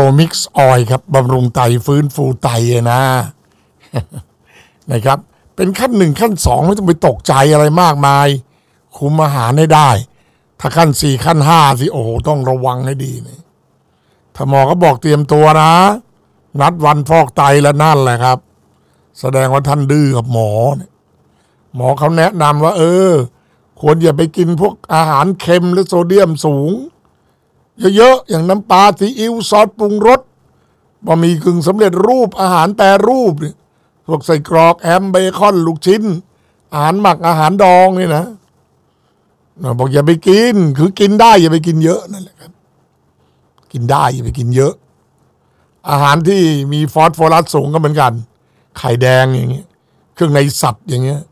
มิกซ์ออยล์ครับบำรุงไตฟื้นฟูไตนะครับเป็นขั้น 1 ขั้น 2ไม่ต้องไปตกใจอะไรมากมายคุมอาหารให้ได้ถ้าขั้น 4 ขั้น 5สิโอ้โหต้องระวังให้ดีนะถ้าหมอก็บอกเตรียมตัวนะนัดวันฟอกไตแล้วนั่นแหละครับแสดงว่าท่านดื้อกับหมอเนี่ยหมอเขาแนะนำว่าควรอย่าไปกินพวกอาหารเค็มและโซเดียมสูงเยอะๆอย่างน้ำปลาซีอิ๊วซอสปรุงรสบะหมี่กึ่งสำเร็จรูปอาหารแปรรูปเนี่ยพวกใส่กรอกแฮมเบคอนลูกชิ้นอาหารหมักอาหารดองนี่นะบอกอย่าไปกินคือกินได้อย่าไปกินเยอะนั่นแหละครับกินได้อย่าไปกินเยอะอาหารที่มีฟอสฟอรัสสูงก็เหมือนกันไข่แดงอย่างเงี้ยเครื่องในสัตว์อย่างเงี้ย